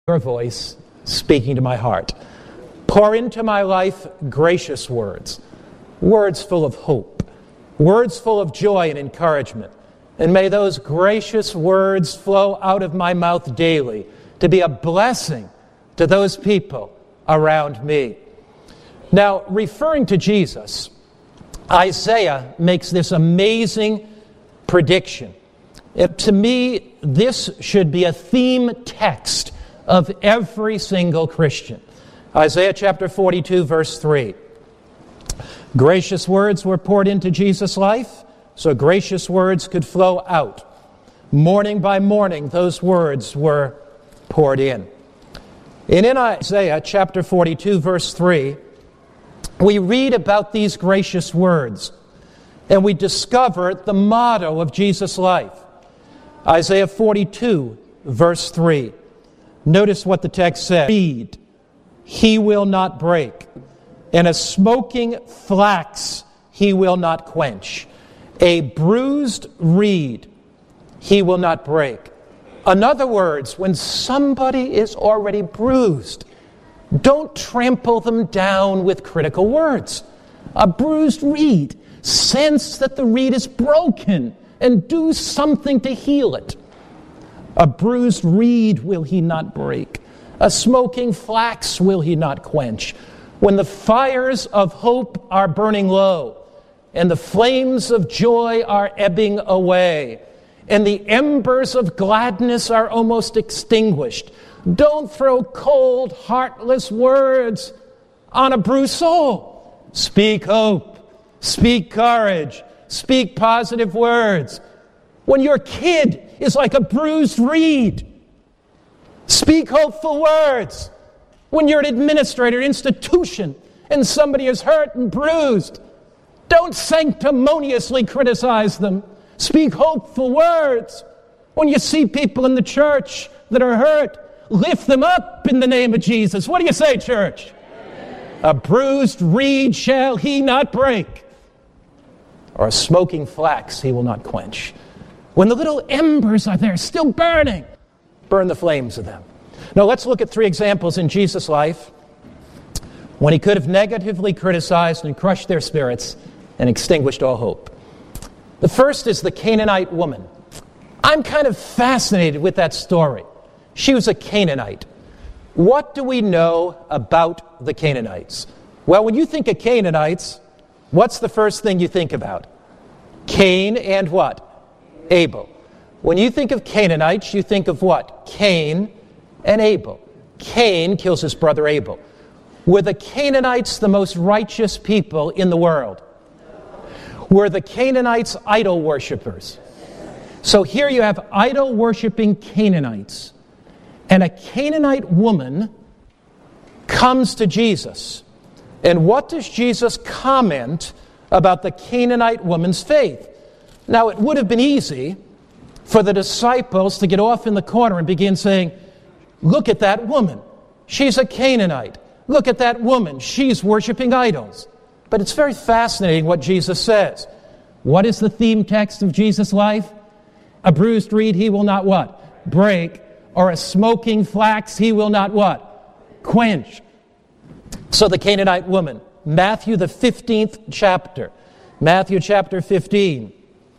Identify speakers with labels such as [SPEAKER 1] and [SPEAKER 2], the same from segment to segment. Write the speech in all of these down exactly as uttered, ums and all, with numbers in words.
[SPEAKER 1] your voice speaking to my heart. Pour into my life gracious words, words full of hope, words full of joy and encouragement. And may those gracious words flow out of my mouth daily to be a blessing to those people around me. Now, referring to Jesus, Isaiah makes this amazing prediction. It, to me, this should be a theme text of every single Christian. Isaiah chapter forty-two, verse three. Gracious words were poured into Jesus' life, so gracious words could flow out. Morning by morning, those words were poured in. And in Isaiah chapter forty-two, verse three, we read about these gracious words, and we discover the motto of Jesus' life. Isaiah forty-two, verse three. Notice what the text says. Reed, he will not break, and a smoking flax he will not quench. A bruised reed he will not break. In other words, when somebody is already bruised, don't trample them down with critical words. A bruised reed, sense that the reed is broken and do something to heal it. A bruised reed will he not break. A smoking flax will he not quench. When the fires of hope are burning low, and the flames of joy are ebbing away, and the embers of gladness are almost extinguished, don't throw cold, heartless words on a bruised soul. Speak hope. Speak courage. Speak positive words. When your kid is like a bruised reed, speak hopeful words. When you're an administrator, institution, and somebody is hurt and bruised, don't sanctimoniously criticize them. Speak hopeful words. When you see people in the church that are hurt, lift them up in the name of Jesus. What do you say, church? Amen. A bruised reed shall he not break, or a smoking flax he will not quench. When the little embers are there, still burning, burn the flames of them. Now let's look at three examples in Jesus' life when he could have negatively criticized and crushed their spirits and extinguished all hope. The first is the Canaanite woman. I'm kind of fascinated with that story. She was a Canaanite. What do we know about the Canaanites? Well, when you think of Canaanites, what's the first thing you think about? Cain and what? Abel. When you think of Canaanites, you think of what? Cain and Abel. Cain kills his brother Abel. Were the Canaanites the most righteous people in the world? Were the Canaanites idol worshippers? So here you have idol-worshipping Canaanites. And a Canaanite woman comes to Jesus. And what does Jesus comment about the Canaanite woman's faith? Now, it would have been easy for the disciples to get off in the corner and begin saying, look at that woman. She's a Canaanite. Look at that woman. She's worshiping idols. But it's very fascinating what Jesus says. What is the theme text of Jesus' life? A bruised reed he will not what? Break. Or a smoking flax he will not what? Quench. So the Canaanite woman, Matthew the fifteenth chapter, Matthew chapter fifteen,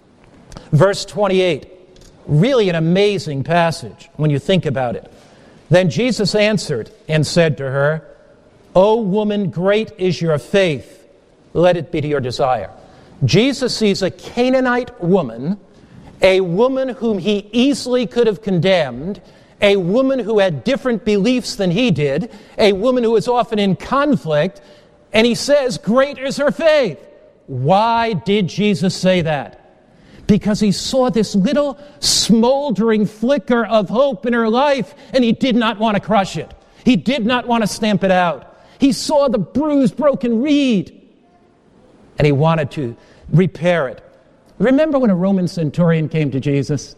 [SPEAKER 1] verse twenty-eight. Really an amazing passage when you think about it. Then Jesus answered and said to her, O woman, great is your faith. Let it be to your desire. Jesus sees a Canaanite woman, a woman whom he easily could have condemned, a woman who had different beliefs than he did, a woman who was often in conflict, and he says, great is her faith. Why did Jesus say that? Because he saw this little smoldering flicker of hope in her life, and he did not want to crush it. He did not want to stamp it out. He saw the bruised, broken reed, and he wanted to repair it. Remember when a Roman centurion came to Jesus?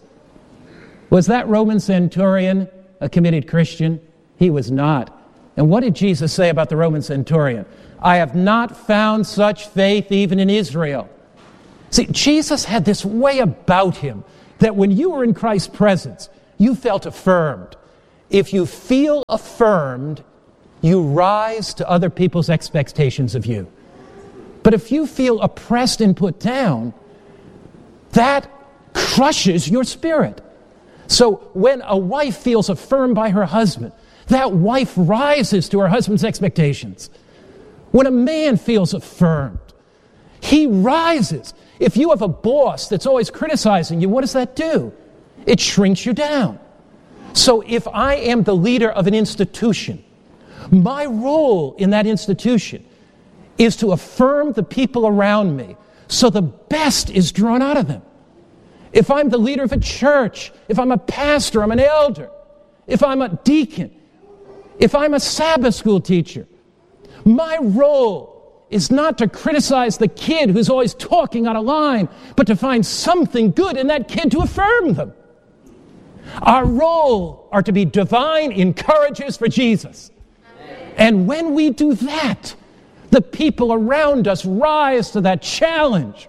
[SPEAKER 1] Was that Roman centurion a committed Christian? He was not. And what did Jesus say about the Roman centurion? I have not found such faith even in Israel. See, Jesus had this way about him that when you were in Christ's presence, you felt affirmed. If you feel affirmed, you rise to other people's expectations of you. But if you feel oppressed and put down, that crushes your spirit. So when a wife feels affirmed by her husband, that wife rises to her husband's expectations. When a man feels affirmed, he rises. If you have a boss that's always criticizing you, what does that do? It shrinks you down. So if I am the leader of an institution, my role in that institution is to affirm the people around me so the best is drawn out of them. If I'm the leader of a church, if I'm a pastor, I'm an elder, if I'm a deacon, if I'm a Sabbath school teacher, my role is not to criticize the kid who's always talking out of line, but to find something good in that kid to affirm them. Our role are to be divine encouragers for Jesus. And when we do that, the people around us rise to that challenge.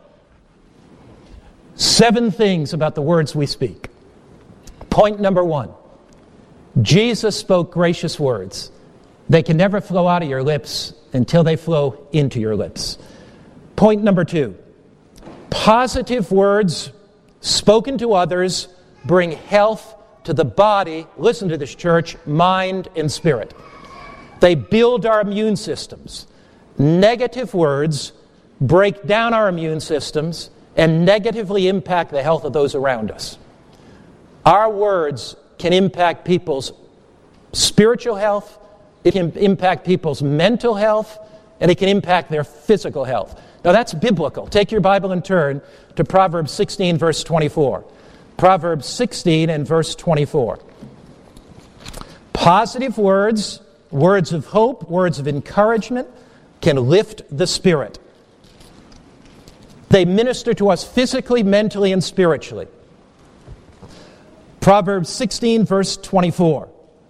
[SPEAKER 1] Seven things about the words we speak. Point number one. Jesus spoke gracious words. They can never flow out of your lips until they flow into your lips. Point number two. Positive words spoken to others bring health to the body, listen to this, church, mind and spirit. They build our immune systems. Negative words break down our immune systems and negatively impact the health of those around us. Our words can impact people's spiritual health, it can impact people's mental health, and it can impact their physical health. Now that's biblical. Take your Bible and turn to Proverbs sixteen, verse twenty-four. Proverbs sixteen and verse twenty-four. Positive words, words of hope, words of encouragement, can lift the spirit. They minister to us physically, mentally, and spiritually. Proverbs sixteen, verse twenty-four.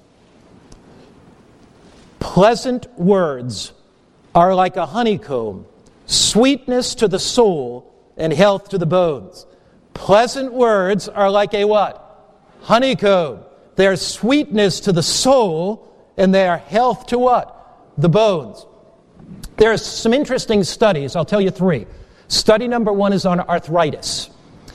[SPEAKER 1] Pleasant words are like a honeycomb, sweetness to the soul and health to the bones. Pleasant words are like a what? Honeycomb. They are sweetness to the soul and they are health to what? The bones. There are some interesting studies. I'll tell you three. Study number one is on arthritis.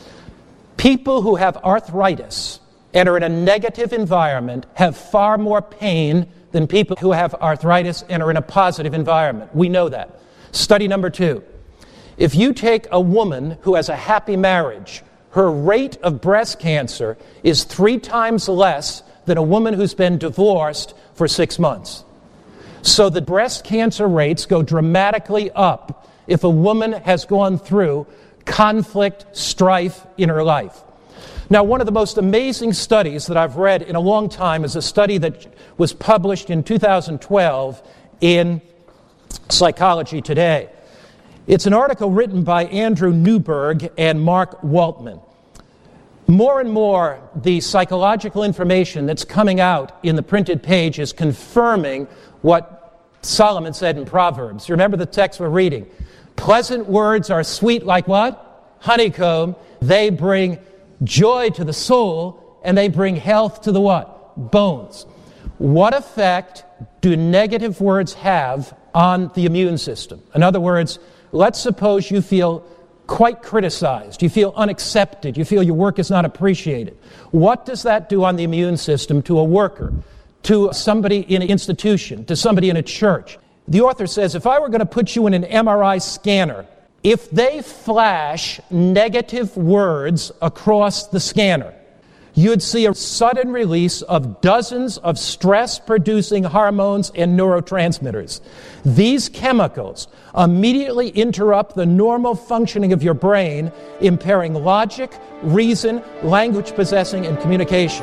[SPEAKER 1] People who have arthritis and are in a negative environment have far more pain than people who have arthritis and are in a positive environment. We know that. Study number two. If you take a woman who has a happy marriage, her rate of breast cancer is three times less than a woman who's been divorced for six months. So the breast cancer rates go dramatically up if a woman has gone through conflict, strife in her life. Now, one of the most amazing studies that I've read in a long time is a study that was published in two thousand twelve in Psychology Today. It's an article written by Andrew Newberg and Mark Waltman. More and more, the psychological information that's coming out in the printed page is confirming what Solomon said in Proverbs. You remember the text we're reading. Pleasant words are sweet like what? Honeycomb. They bring joy to the soul, and they bring health to the what? Bones. What effect do negative words have on the immune system? In other words, let's suppose you feel quite criticized, you feel unaccepted, you feel your work is not appreciated. What does that do on the immune system to a worker, to somebody in an institution, to somebody in a church? The author says, if I were going to put you in an M R I scanner, if they flash negative words across the scanner, you'd see a sudden release of dozens of stress-producing hormones and neurotransmitters. These chemicals immediately interrupt the normal functioning of your brain, impairing logic, reason, language possessing, and communication.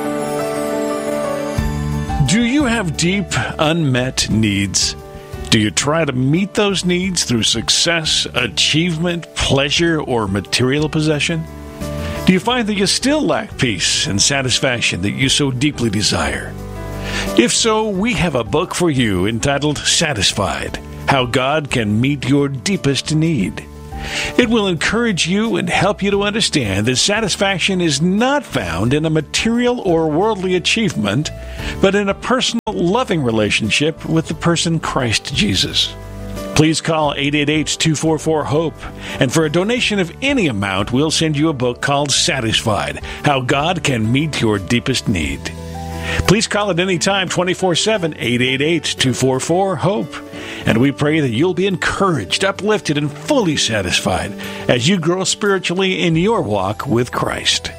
[SPEAKER 2] Do you have deep, unmet needs? Do you try to meet those needs through success, achievement, pleasure, or material possession? Do you find that you still lack peace and satisfaction that you so deeply desire? If so, we have a book for you entitled Satisfied: How God Can Meet Your Deepest Need. It will encourage you and help you to understand that satisfaction is not found in a material or worldly achievement, but in a personal, loving relationship with the person Christ Jesus. Please call eight eight eight, two four four, HOPE, and for a donation of any amount, we'll send you a book called Satisfied, How God Can Meet Your Deepest Need. Please call at any time, twenty-four seven, eight eight eight, two four four, HOPE, and we pray that you'll be encouraged, uplifted, and fully satisfied as you grow spiritually in your walk with Christ.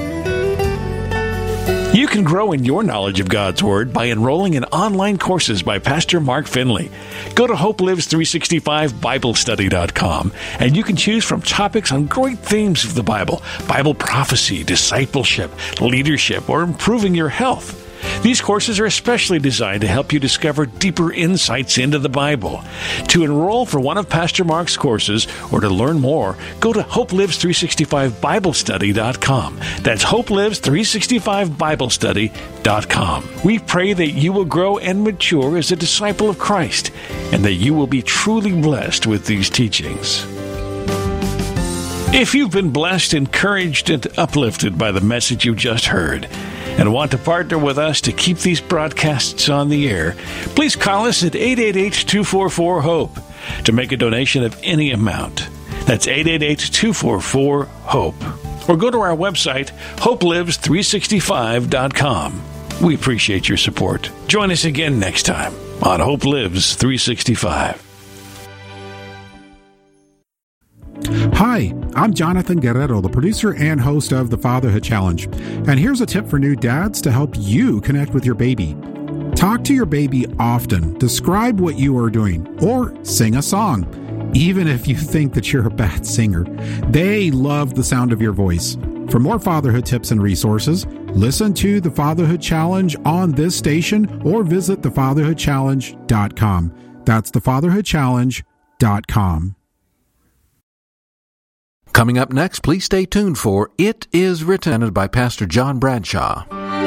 [SPEAKER 2] You can grow in your knowledge of God's Word by enrolling in online courses by Pastor Mark Finley. Go to Hope Lives three sixty-five Bible Study dot com, and you can choose from topics on great themes of the Bible, Bible prophecy, discipleship, leadership, or improving your health. These courses are especially designed to help you discover deeper insights into the Bible. To enroll for one of Pastor Mark's courses or to learn more, go to Hope Lives three sixty-five Bible Study dot com. That's Hope Lives three sixty-five Bible Study dot com. We pray that you will grow and mature as a disciple of Christ, and that you will be truly blessed with these teachings. If you've been blessed, encouraged, and uplifted by the message you just heard, and want to partner with us to keep these broadcasts on the air, please call us at eight eight eight, two four four, HOPE to make a donation of any amount. That's eight eight eight, two four four, HOPE. Or go to our website, Hope Lives three sixty-five dot com. We appreciate your support. Join us again next time on Hope Lives three sixty-five.
[SPEAKER 3] Hi, I'm Jonathan Guerrero, the producer and host of The Fatherhood Challenge. And here's a tip for new dads to help you connect with your baby. Talk to your baby often. Describe what you are doing, or sing a song. Even if you think that you're a bad singer, they love the sound of your voice. For more fatherhood tips and resources, listen to The Fatherhood Challenge on this station or visit the fatherhood challenge dot com. That's the fatherhood challenge dot com.
[SPEAKER 4] Coming up next, please stay tuned for It Is Written by Pastor John Bradshaw.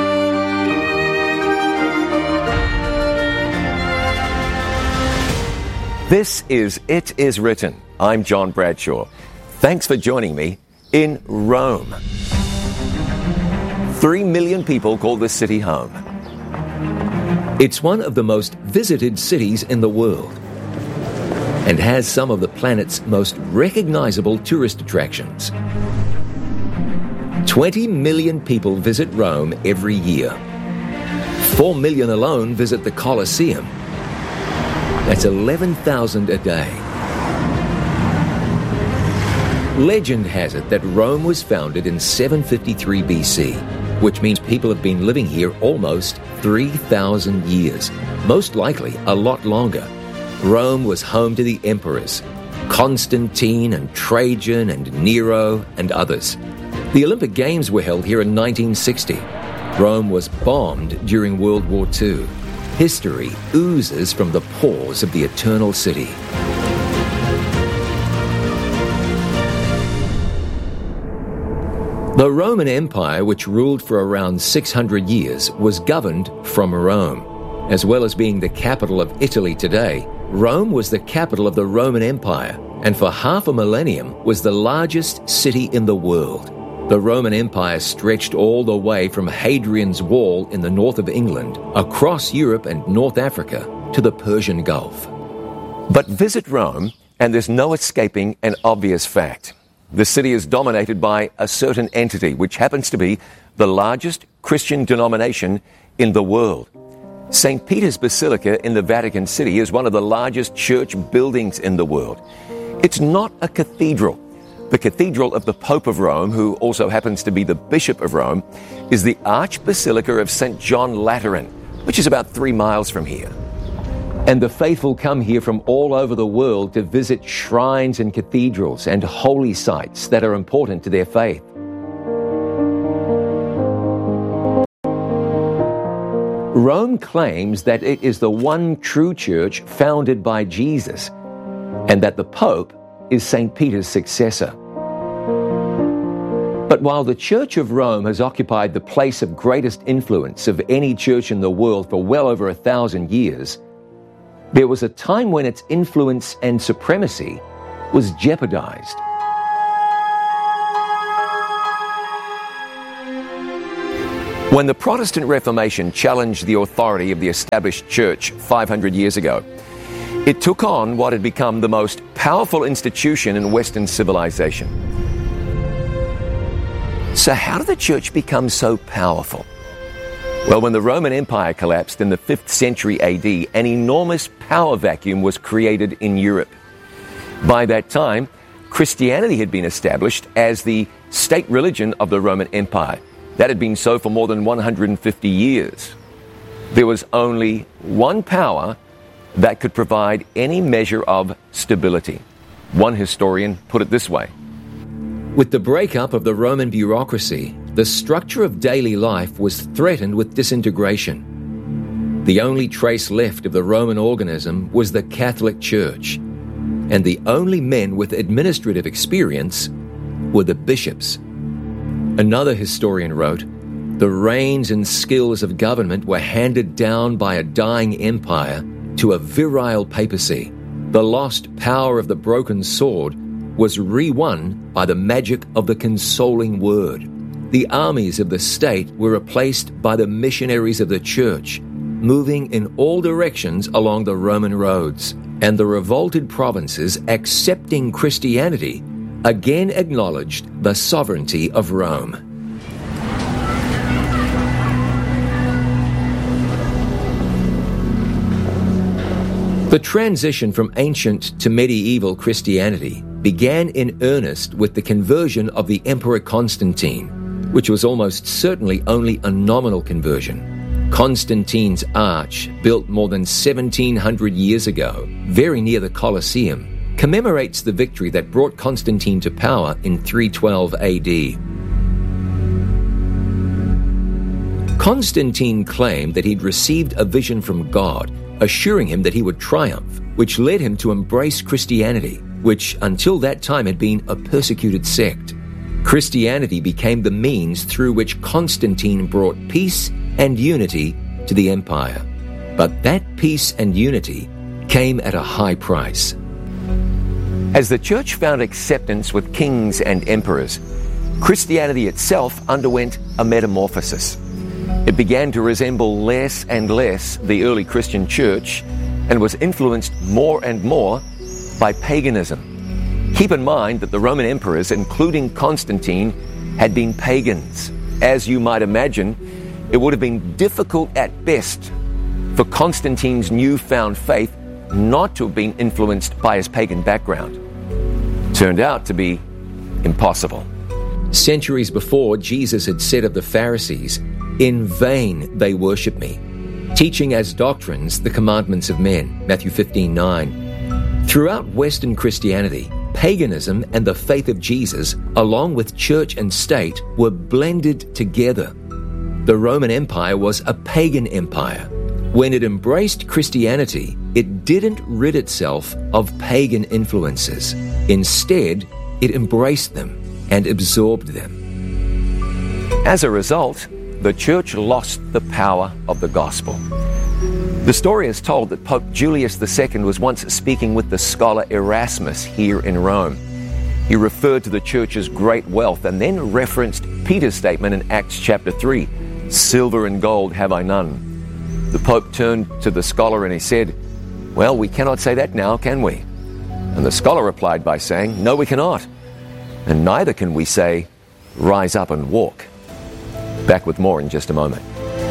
[SPEAKER 5] This is It Is Written. I'm John Bradshaw. Thanks for joining me in Rome. Three million people call this city home. It's one of the most visited cities in the world and has some of the planet's most recognizable tourist attractions. twenty million people visit Rome every year. four million alone visit the Colosseum. That's eleven thousand a day. Legend has it that Rome was founded in seven fifty-three B C, which means people have been living here almost three thousand years, most likely a lot longer. Rome was home to the emperors, Constantine and Trajan and Nero and others. The Olympic Games were held here in nineteen sixty. Rome was bombed during World War Two. History oozes from the pores of the Eternal City. The Roman Empire, which ruled for around six hundred years, was governed from Rome. As well as being the capital of Italy today, Rome was the capital of the Roman Empire, and for half a millennium was the largest city in the world. The Roman Empire stretched all the way from Hadrian's Wall in the north of England, across Europe and North Africa, to the Persian Gulf. But visit Rome, and there's no escaping an obvious fact. The city is dominated by a certain entity, which happens to be the largest Christian denomination in the world. Saint Peter's Basilica in the Vatican City is one of the largest church buildings in the world. It's not a cathedral. The Cathedral of the Pope of Rome, who also happens to be the Bishop of Rome, is the Archbasilica of Saint John Lateran, which is about three miles from here. And the faithful come here from all over the world to visit shrines and cathedrals and holy sites that are important to their faith. Rome claims that it is the one true church founded by Jesus, and that the Pope is Saint Peter's successor. But while the Church of Rome has occupied the place of greatest influence of any church in the world for well over a thousand years, there was a time when its influence and supremacy was jeopardized. When the Protestant Reformation challenged the authority of the established church five hundred years ago, it took on what had become the most powerful institution in Western civilization. So how did the church become so powerful? Well, when the Roman Empire collapsed in the fifth century A D, an enormous power vacuum was created in Europe. By that time, Christianity had been established as the state religion of the Roman Empire. That had been so for more than one hundred fifty years. There was only one power that could provide any measure of stability. One historian put it this way: with the breakup of the Roman bureaucracy, the structure of daily life was threatened with disintegration. The only trace left of the Roman organism was the Catholic Church, and the only men with administrative experience were the bishops. Another historian wrote, the reins and skills of government were handed down by a dying empire to a virile papacy. The lost power of the broken sword was re-won by the magic of the consoling word. The armies of the state were replaced by the missionaries of the church, moving in all directions along the Roman roads, and the revolted provinces, accepting Christianity, again acknowledged the sovereignty of Rome. The transition from ancient to medieval Christianity began in earnest with the conversion of the Emperor Constantine, which was almost certainly only a nominal conversion. Constantine's arch, built more than seventeen hundred years ago, very near the Colosseum, commemorates the victory that brought Constantine to power in three twelve A D. Constantine claimed that he'd received a vision from God, assuring him that he would triumph, which led him to embrace Christianity, which until that time had been a persecuted sect. Christianity became the means through which Constantine brought peace and unity to the empire. But that peace and unity came at a high price. As the church found acceptance with kings and emperors, Christianity itself underwent a metamorphosis. It began to resemble less and less the early Christian church and was influenced more and more by paganism. Keep in mind that the Roman emperors, including Constantine, had been pagans. As you might imagine, it would have been difficult at best for Constantine's newfound faith not to have been influenced by his pagan background. Turned out to be impossible. Centuries before, Jesus had said of the Pharisees, "In vain they worship me, teaching as doctrines the commandments of men," Matthew fifteen nine. Throughout Western Christianity, paganism and the faith of Jesus, along with church and state, were blended together. The Roman Empire was a pagan empire. When it embraced Christianity, it didn't rid itself of pagan influences. Instead, it embraced them and absorbed them. As a result, the church lost the power of the gospel. The story is told that Pope Julius the Second was once speaking with the scholar Erasmus here in Rome. He referred to the church's great wealth and then referenced Peter's statement in Acts chapter three, "Silver and gold have I none." The Pope turned to the scholar and he said, "Well, we cannot say that now, can we?" And the scholar replied by saying, "No, we cannot. And neither can we say, 'Rise up and walk.'" Back with more in just a moment.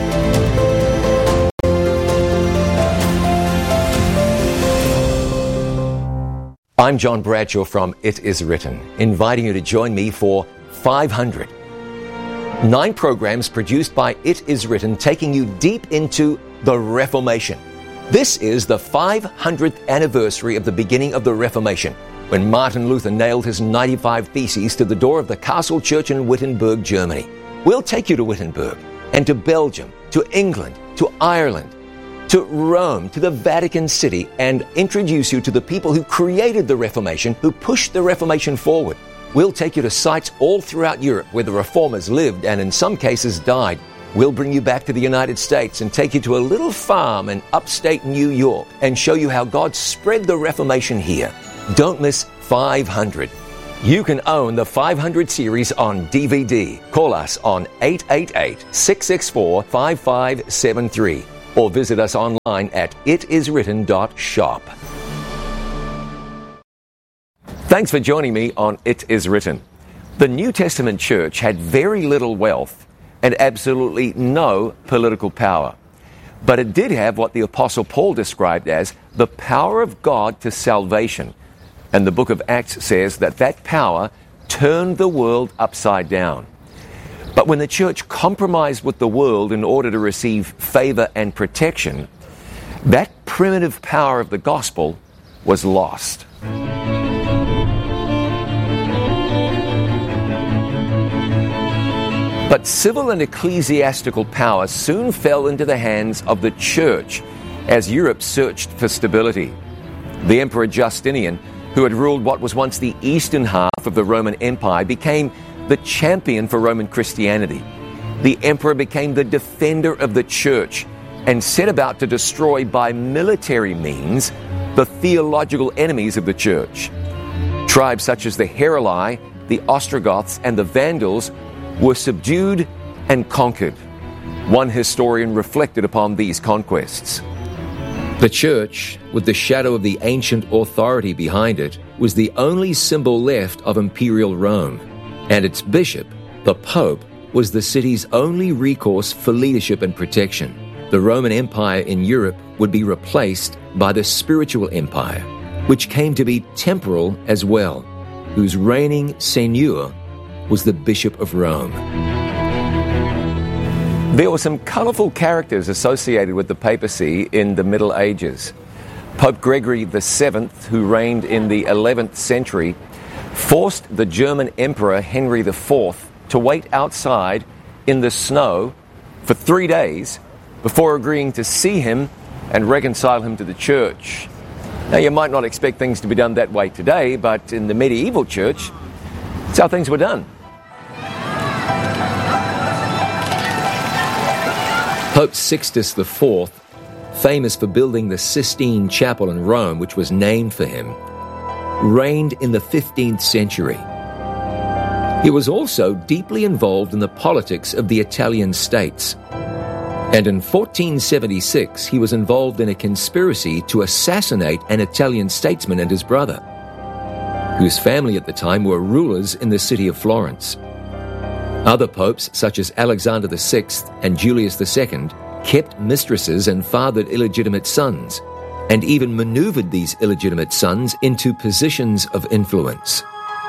[SPEAKER 5] I'm John Bradshaw from It Is Written, inviting you to join me for five hundred. Nine programs produced by It Is Written, taking you deep into the Reformation. This is the five hundredth anniversary of the beginning of the Reformation, when Martin Luther nailed his ninety-five Theses to the door of the Castle Church in Wittenberg, Germany. We'll take you to Wittenberg and to Belgium, to England, to Ireland, to Rome, to the Vatican City, and introduce you to the people who created the Reformation, who pushed the Reformation forward. We'll take you to sites all throughout Europe where the Reformers lived and in some cases died. We'll bring you back to the United States and take you to a little farm in upstate New York and show you how God spread the Reformation here. Don't miss five hundred. You can own the five hundred series on D V D. Call us on eight eight eight, six six four, five five seven three or visit us online at it is written dot shop. Thanks for joining me on It Is Written. The New Testament church had very little wealth and absolutely no political power. But it did have what the Apostle Paul described as the power of God to salvation. And the book of Acts says that that power turned the world upside down. But when the church compromised with the world in order to receive favor and protection, that primitive power of the gospel was lost. But civil and ecclesiastical power soon fell into the hands of the church as Europe searched for stability. The Emperor Justinian, who had ruled what was once the eastern half of the Roman Empire, became the champion for Roman Christianity. The emperor became the defender of the church and set about to destroy by military means the theological enemies of the church. Tribes such as the Heruli, the Ostrogoths, and the Vandals were subdued and conquered. One historian reflected upon these conquests.
[SPEAKER 6] The church, with the shadow of the ancient authority behind it, was the only symbol left of imperial Rome, and its bishop, the Pope, was the city's only recourse for leadership and protection. The Roman Empire in Europe would be replaced by the spiritual empire, which came to be temporal as well, whose reigning seigneur was the Bishop of Rome.
[SPEAKER 5] There were some colourful characters associated with the papacy in the Middle Ages. Pope Gregory the Seventh, who reigned in the eleventh century, forced the German Emperor Henry the Fourth to wait outside in the snow for three days before agreeing to see him and reconcile him to the church. Now, you might not expect things to be done that way today, but in the medieval church, that's how things were done.
[SPEAKER 6] Pope Sixtus the Fourth, famous for building the Sistine Chapel in Rome, which was named for him, reigned in the fifteenth century. He was also deeply involved in the politics of the Italian states. And in fourteen seventy-six, he was involved in a conspiracy to assassinate an Italian statesman and his brother, whose family at the time were rulers in the city of Florence. Other popes, such as Alexander the Sixth and Julius the Second, kept mistresses and fathered illegitimate sons, and even maneuvered these illegitimate sons into positions of influence.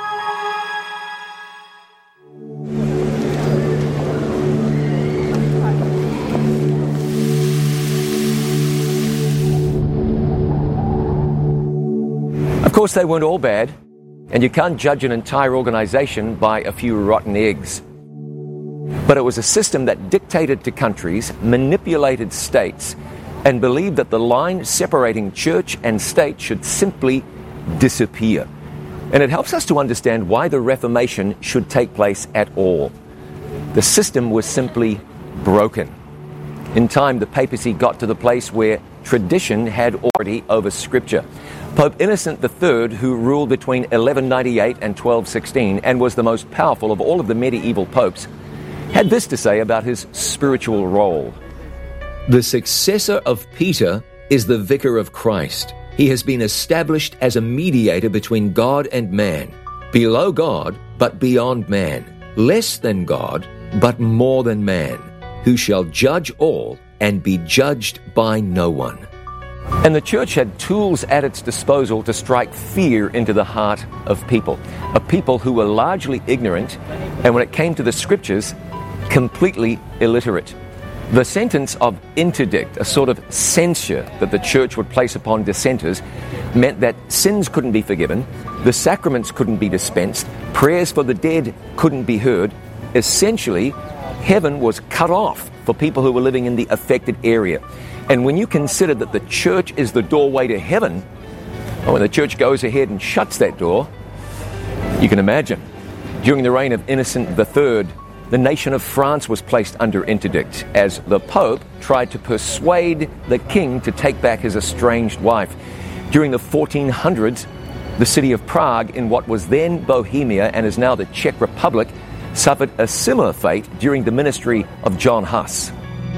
[SPEAKER 5] Of course, they weren't all bad, and you can't judge an entire organization by a few rotten eggs. But it was a system that dictated to countries, manipulated states, and believed that the line separating church and state should simply disappear. And it helps us to understand why the Reformation should take place at all. The system was simply broken. In time, the papacy got to the place where tradition had authority over Scripture. Pope Innocent the Third, who ruled between eleven ninety-eight and twelve sixteen and was the most powerful of all of the medieval popes, had this to say about his spiritual role.
[SPEAKER 6] The successor of Peter is the vicar of Christ. He has been established as a mediator between God and man, below God but beyond man, less than God but more than man, who shall judge all and be judged by no one.
[SPEAKER 5] And the church had tools at its disposal to strike fear into the heart of people, a people who were largely ignorant, and when it came to the scriptures, completely illiterate. The sentence of interdict, a sort of censure that the church would place upon dissenters, meant that sins couldn't be forgiven, the sacraments couldn't be dispensed, prayers for the dead couldn't be heard. Essentially, heaven was cut off for people who were living in the affected area. And when you consider that the church is the doorway to heaven, well, when the church goes ahead and shuts that door, you can imagine. During the reign of Innocent the Third, the nation of France was placed under interdict as the Pope tried to persuade the king to take back his estranged wife. During the fourteen hundreds,
[SPEAKER 6] The city of Prague, in what was then Bohemia and is now the Czech Republic, suffered a similar fate during the ministry of John Huss.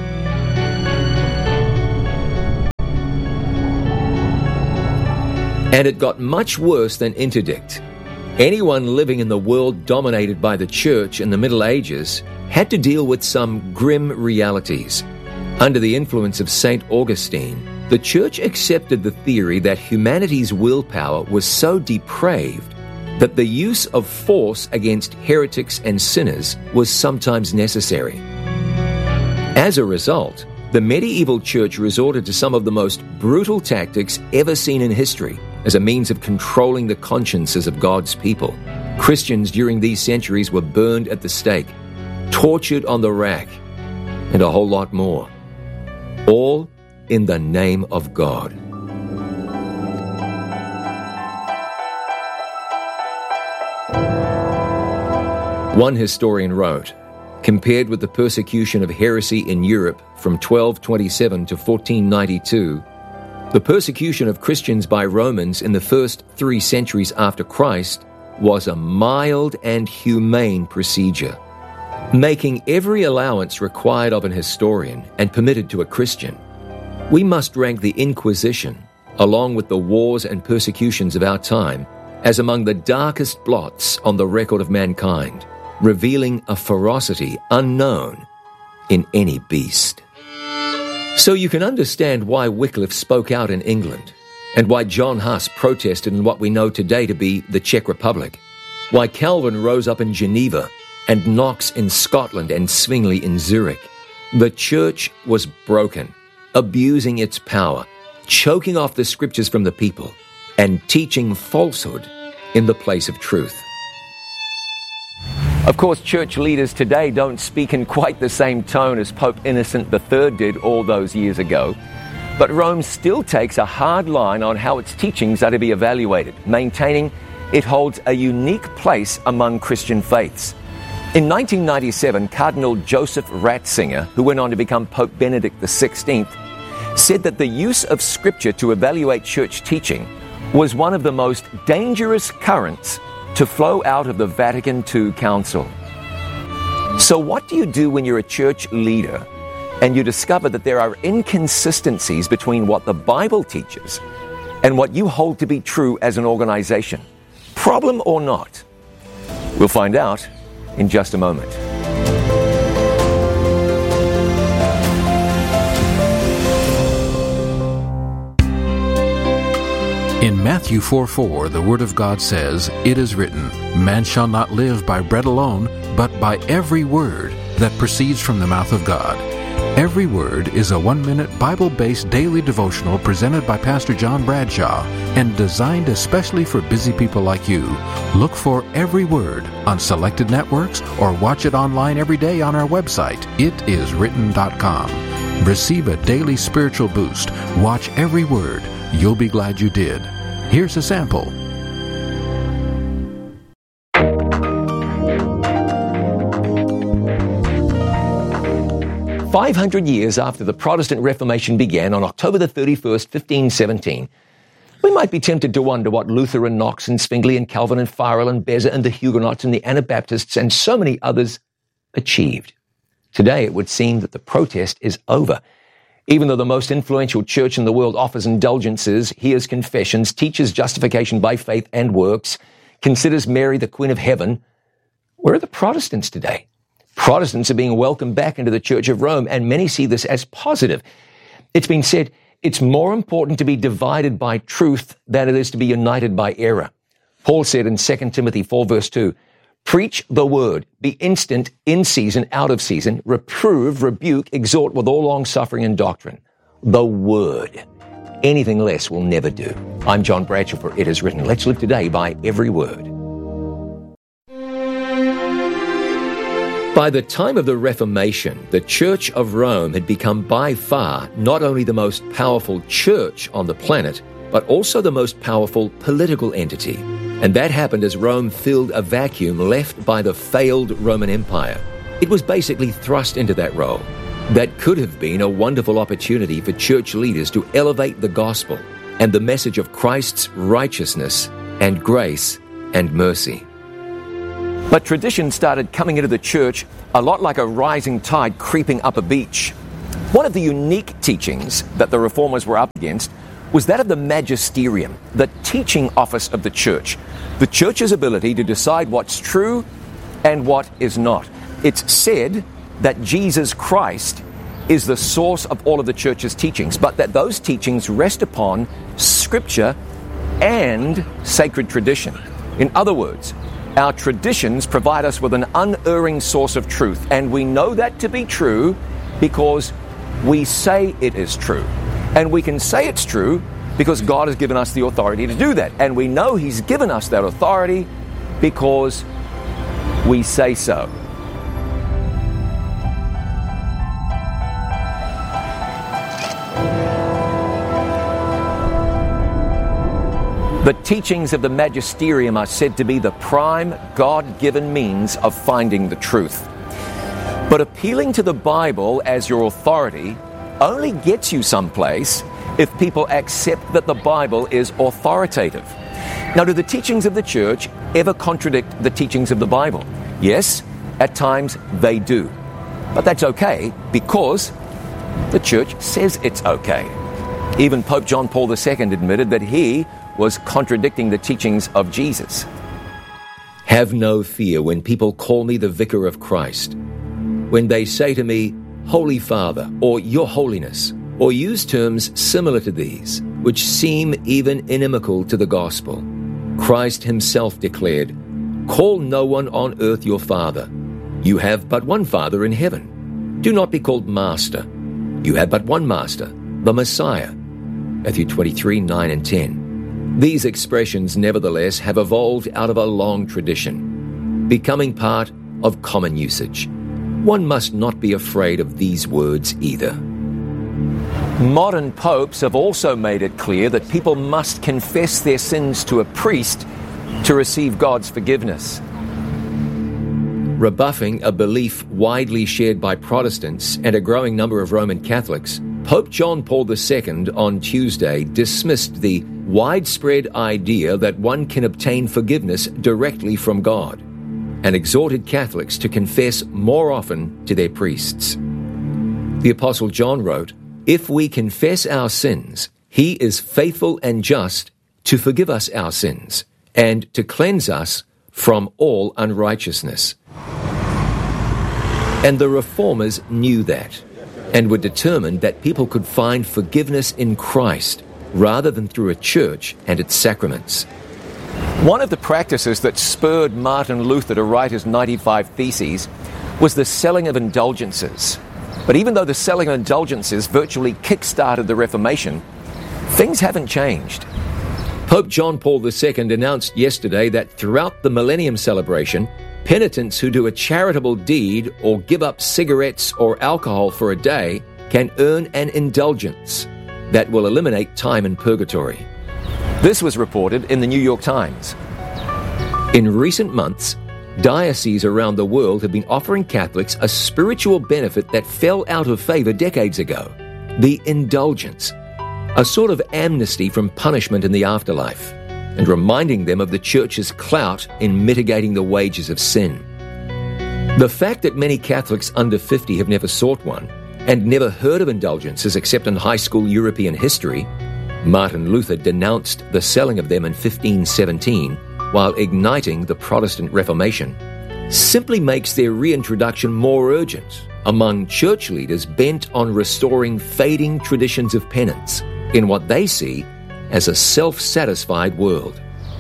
[SPEAKER 6] And it got much worse than interdict. Anyone living in the world dominated by the church in the Middle Ages had to deal with some grim realities. Under the influence of Saint Augustine, the church accepted the theory that humanity's willpower was so depraved that the use of force against heretics and sinners was sometimes necessary. As a result, the medieval church resorted to some of the most brutal tactics ever seen in history as a means of controlling the consciences of God's people. Christians during these centuries were burned at the stake, tortured on the rack, and a whole lot more. All in the name of God. One historian wrote, compared with the persecution of heresy in Europe from twelve twenty-seven to fourteen ninety-two, the persecution of Christians by Romans in the first three centuries after Christ was a mild and humane procedure, making every allowance required of an historian and permitted to a Christian. We must rank the Inquisition, along with the wars and persecutions of our time, as among the darkest blots on the record of mankind, revealing a ferocity unknown in any beast. So you can understand why Wycliffe spoke out in England, and why John Huss protested in what we know today to be the Czech Republic, why Calvin rose up in Geneva, and Knox in Scotland and Zwingli in Zurich. The church was broken, abusing its power, choking off the scriptures from the people, and teaching falsehood in the place of truth. Of course, church leaders today don't speak in quite the same tone as Pope Innocent the Third did all those years ago, but Rome still takes a hard line on how its teachings are to be evaluated, maintaining it holds a unique place among Christian faiths. In nineteen ninety-seven, Cardinal Joseph Ratzinger, who went on to become Pope Benedict the Sixteenth, said that the use of Scripture to evaluate church teaching was one of the most dangerous currents to flow out of the Vatican the Second Council. So what do you do when you're a church leader and you discover that there are inconsistencies between what the Bible teaches and what you hold to be true as an organization? Problem or not? We'll find out in just a moment.
[SPEAKER 4] In Matthew four four, the Word of God says, "It is written, man shall not live by bread alone, but by every word that proceeds from the mouth of God." Every Word is a one-minute Bible-based daily devotional presented by Pastor John Bradshaw and designed especially for busy people like you. Look for Every Word on selected networks or watch it online every day on our website, it is written dot com. Receive a daily spiritual boost. Watch Every Word. You'll be glad you did. Here's a sample.
[SPEAKER 6] Five hundred years after the Protestant Reformation began on October the thirty-first, fifteen seventeen, we might be tempted to wonder what Luther and Knox and Zwingli and Calvin and Farel and Beza and the Huguenots and the Anabaptists and so many others achieved. Today it would seem that the protest is over. Even though the most influential church in the world offers indulgences, hears confessions, teaches justification by faith and works, considers Mary the Queen of Heaven, where are the Protestants today? Protestants are being welcomed back into the Church of Rome, and many see this as positive. It's been said it's more important to be divided by truth than it is to be united by error. Paul said in Second Timothy four verse two, "Preach the word, be instant, in season, out of season, reprove, rebuke, exhort with all long-suffering and doctrine." The word. Anything less will never do. I'm John Bradshaw for It Is Written. Let's live today by every word. By the time of the Reformation, the Church of Rome had become by far not only the most powerful church on the planet, but also the most powerful political entity. And that happened as Rome filled a vacuum left by the failed Roman Empire. It was basically thrust into that role. That could have been a wonderful opportunity for church leaders to elevate the gospel and the message of Christ's righteousness
[SPEAKER 5] and grace and mercy.
[SPEAKER 6] But tradition started coming into the church a lot like a rising tide creeping up a beach. One of the unique teachings that the Reformers were up against was that of the magisterium, the teaching office of the church, the church's ability to decide what's true and what is not. It's said that Jesus Christ is the source of all of the church's teachings, but that those teachings rest upon Scripture and sacred tradition. In other words, our traditions provide us with an unerring source of truth, and we know that to be true because we say it is true. And we can say it's true because God has given us the authority to do that. And we know He's given us that authority because we say so. The teachings of the magisterium are said to be the prime God-given means of finding the truth. But appealing to the Bible as your authority only gets you someplace if people accept that the Bible is authoritative. Now, do the teachings of the church ever contradict the teachings of the Bible? Yes, at times they do. But that's okay because the church says it's okay. Even Pope John Paul the Second admitted that he was contradicting the teachings of Jesus.
[SPEAKER 5] Have no fear when people call me the Vicar of Christ. When they say to me, Holy Father, or Your Holiness, or use terms similar to these, which seem even inimical to the gospel. Christ Himself declared, Call no one on earth your Father. You have but one Father in heaven. Do not be called Master. You have but one Master, the Messiah. Matthew twenty-three, nine and ten. These expressions, nevertheless, have evolved out of a long tradition, becoming part of common usage. One must not be afraid of these words either.
[SPEAKER 6] Modern popes have also made it clear that people must confess their sins to a priest to receive God's forgiveness.
[SPEAKER 5] Rebuffing a belief widely shared by Protestants and a growing number of Roman Catholics, Pope John Paul the Second on Tuesday dismissed the widespread idea that one can obtain forgiveness directly from God, and exhorted Catholics to confess more often to their priests. The Apostle John wrote, If we confess our sins, He is faithful and just to forgive us our sins and to cleanse us from all unrighteousness. And the Reformers knew that and were determined that people could find forgiveness in Christ rather than through a church and its sacraments.
[SPEAKER 6] One of the practices that spurred Martin Luther to write his ninety-five Theses was the selling of indulgences. But even though the selling of indulgences virtually kick-started the Reformation, things haven't changed.
[SPEAKER 5] Pope John Paul the Second announced yesterday that throughout the Millennium celebration, penitents who do a charitable deed or give up cigarettes or alcohol for a day can earn an indulgence that will eliminate time in purgatory.
[SPEAKER 6] This was reported in the New York Times.
[SPEAKER 5] In recent months, dioceses around the world have been offering Catholics a spiritual benefit that fell out of favor decades ago, the indulgence, a sort of amnesty from punishment in the afterlife, and reminding them of the Church's clout in mitigating the wages of sin. The fact that many Catholics under fifty have never sought one and never heard of indulgences except in high school European history, Martin Luther denounced the selling of them in fifteen seventeen while igniting the Protestant Reformation, simply makes their reintroduction more urgent among church leaders bent on restoring fading traditions of penance in what they see as a self-satisfied world.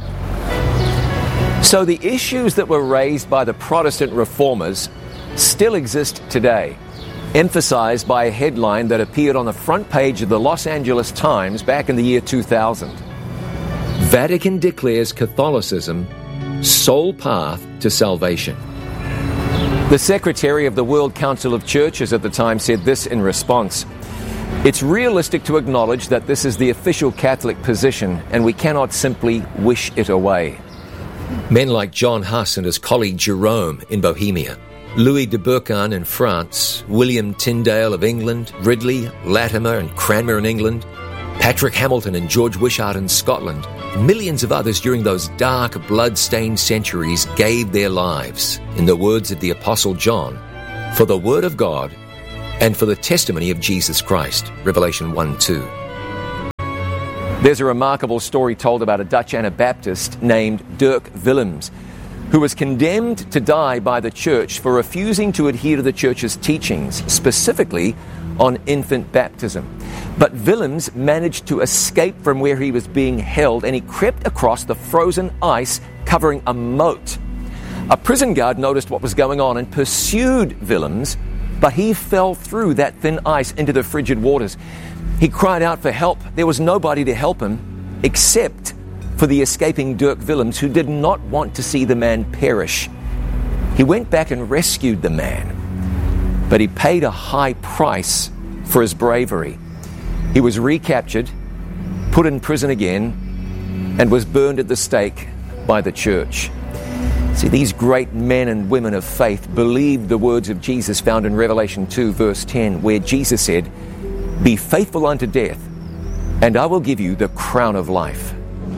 [SPEAKER 6] So the issues that were raised by the Protestant reformers still exist today, emphasized by a headline that appeared on the front page of the Los Angeles Times back in the year two thousand.
[SPEAKER 5] Vatican declares Catholicism sole path to salvation.
[SPEAKER 6] The secretary of the World Council of Churches at the time said this in response: It's realistic to acknowledge that this is the official Catholic position, and we cannot simply wish it away.
[SPEAKER 5] Men like John Huss and his colleague Jerome in Bohemia, Louis de Burcan in France, William Tyndale of England, Ridley, Latimer and Cranmer in England, Patrick Hamilton and George Wishart in Scotland, millions of others during those dark, blood-stained centuries gave their lives, in the words of the Apostle John, for the Word of God and for the testimony of Jesus Christ. Revelation one two. There's a remarkable story told about a Dutch Anabaptist named Dirk Willems, who was condemned to die by the church for refusing to adhere to the church's teachings, specifically on infant baptism. But Willems managed to escape from where he was being held, and he crept across the frozen ice covering a moat. A prison guard noticed what was going on and pursued Willems, but he fell through that thin ice into the frigid waters. He cried out for help. There was nobody to help him except for the escaping Dirk Willems, who did not want to see the man perish. He went back and rescued the man, but he paid a high price for his bravery. He was recaptured, put in prison again, and was burned at the stake by the church. See, these great men and women of faith believed the words of Jesus found in Revelation two, verse ten, where Jesus said, "Be faithful unto death, and I will give you the crown of life."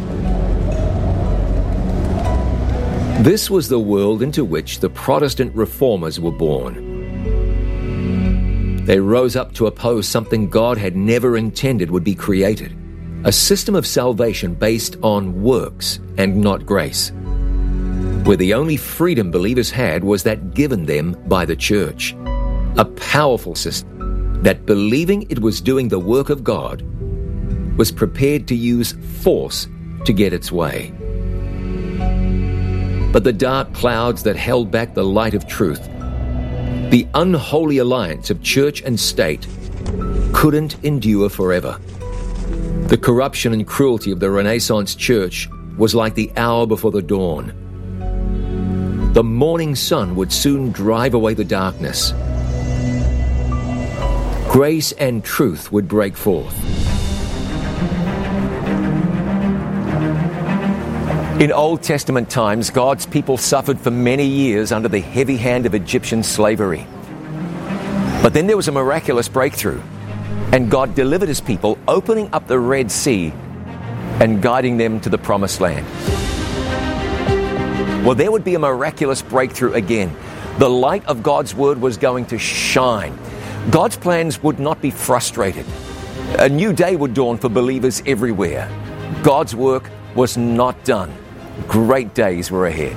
[SPEAKER 5] This was the world into which the Protestant reformers were born. They rose up to oppose something God had never intended would be created, a system of salvation based on works and not grace, where the only freedom believers had was that given them by the church. A powerful system that, believing it was doing the work of God, was prepared to use force to get its way. But the dark clouds that held back the light of truth, the unholy alliance of church and state, couldn't endure forever. The corruption and cruelty of the Renaissance church was like the hour before the dawn. The morning sun would soon drive away the darkness. Grace and truth would break forth. In Old Testament times, God's people suffered for many years under the heavy hand of Egyptian slavery. But then there was a miraculous breakthrough, and God delivered his people, opening up the Red Sea and guiding them to the Promised Land. Well, there would be a miraculous breakthrough again. The light of God's Word was going to shine. God's plans would not be frustrated. A new day would dawn for believers everywhere. God's work was not done. Great days were ahead.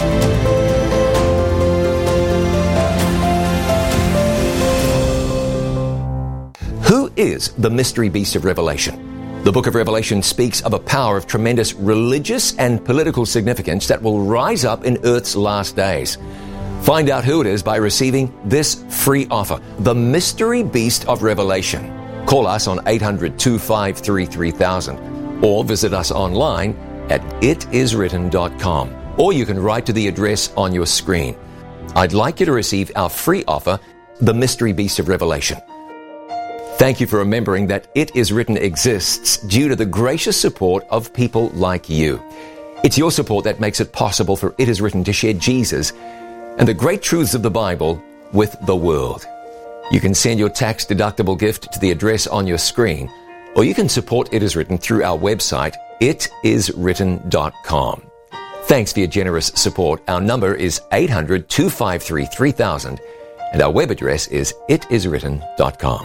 [SPEAKER 5] Who is the mystery beast of Revelation? The book of Revelation speaks of a power of tremendous religious and political significance that will rise up in Earth's last days. Find out who it is by receiving this free offer, the Mystery Beast of Revelation. Call us on eight hundred, two five three, three thousand or visit us online at it is written dot com, or you can write to the address on your screen. I'd like you to receive our free offer, the Mystery Beast of Revelation. Thank you for remembering that It Is Written exists due to the gracious support of people like you. It's your support that makes it possible for It Is Written to share Jesus and the great truths of the Bible with the world. You can send your tax-deductible gift to the address on your screen, or you can support It Is Written through our website, it is written dot com. Thanks for your generous support. Our number is eight hundred, two five three, three thousand, and our web address is it is written dot com.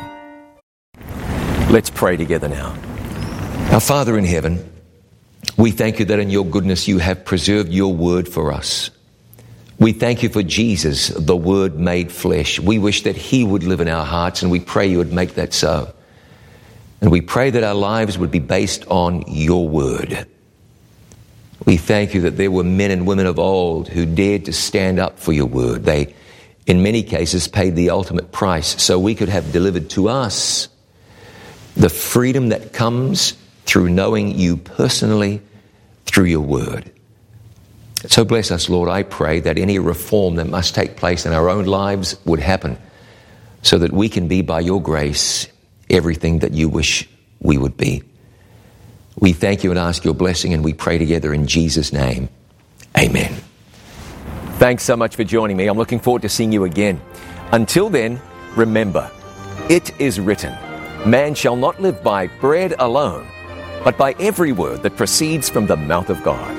[SPEAKER 5] Let's pray together now. Our Father in heaven, we thank you that in your goodness you have preserved your word for us. We thank you for Jesus, the Word made flesh. We wish that he would live in our hearts, and we pray you would make that so. And we pray that our lives would be based on your word. We thank you that there were men and women of old who dared to stand up for your word. They, in many cases, paid the ultimate price so we could have delivered to us the freedom that comes through knowing you personally through your word. So bless us, Lord. I pray that any reform that must take place in our own lives would happen so that we can be, by your grace, everything that you wish we would be. We thank you and ask your blessing, and we pray together in Jesus' name. Amen. Thanks so much for joining me. I'm looking forward to seeing you again. Until then, remember, it is written, man shall not live by bread alone,
[SPEAKER 7] but by every word that proceeds from the mouth of God.